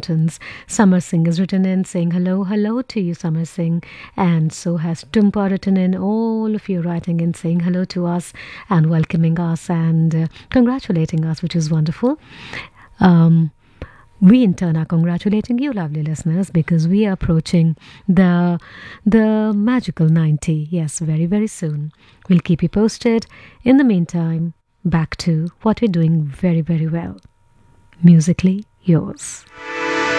Mountains. Summer Singh has written in saying hello to you, Summer Singh. And so has Tumpa written in, all of you writing in saying hello to us and welcoming us and congratulating us, which is wonderful. We in turn are congratulating you, lovely listeners, because we are approaching the magical 90. Yes, very, very soon. We'll keep you posted. In the meantime, back to what we're doing very, very well. Musically yours.